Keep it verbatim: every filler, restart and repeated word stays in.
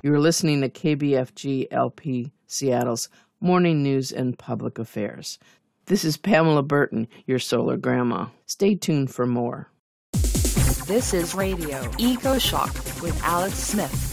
You're listening to K B F G L P Seattle's Morning News and Public Affairs. This is Pamela Burton, your solar grandma. Stay tuned for more. This is Radio Eco Shock with Alex Smith.